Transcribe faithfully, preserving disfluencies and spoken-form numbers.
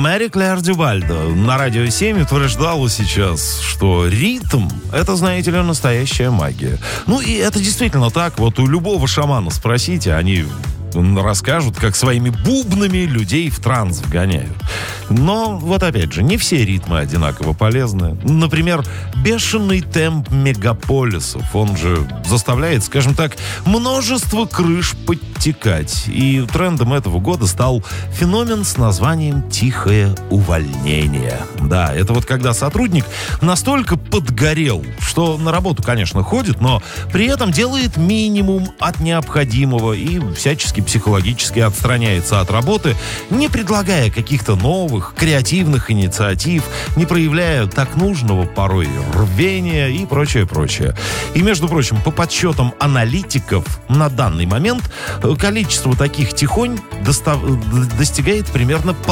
Мэри Клэр Дювальда на Радио семь утверждала сейчас, что ритм — это, знаете ли, настоящая магия. Ну и это действительно так. Вот у любого шамана спросите, они расскажут, как своими бубнами людей в транс вгоняют. Но вот опять же, не все ритмы одинаково полезны. Например, бешеный темп мегаполисов, он же заставляет, скажем так, множество крыш подтекать. И трендом этого года стал феномен с названием «тихое увольнение». Да, это вот когда сотрудник настолько подгорел, что на работу, конечно, ходит, но при этом делает минимум от необходимого и всячески психологически отстраняется от работы, не предлагая каких-то новых, креативных инициатив, не проявляя так нужного порой рвения и прочее-прочее. И, между прочим, по подсчетам аналитиков, на данный момент количество таких тихонь достав... достигает примерно